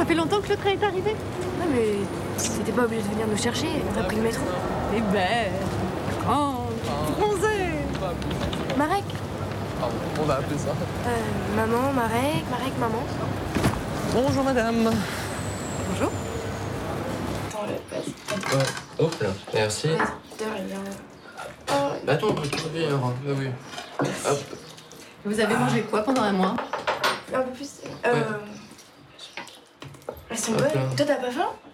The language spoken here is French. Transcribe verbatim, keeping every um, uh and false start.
Ça fait longtemps que le train est arrivé? Non mais t'étais pas obligé de venir nous chercher, on a pris le métro. Eh ben, grande, bronzée. Marek. Pardon, on va appeler ça. Euh, maman, Marek, Marek, maman. Bonjour madame. Bonjour. Attends, le passe. Ouais. Hop là, merci. De rien. Bah attends, on peut tout bien, hein. Bah oui. Hop. Vous avez mangé quoi pendant un mois? Un peu plus. Euh... Ouais. Elles sont Hop bonnes. là. Toi, t'as pas faim?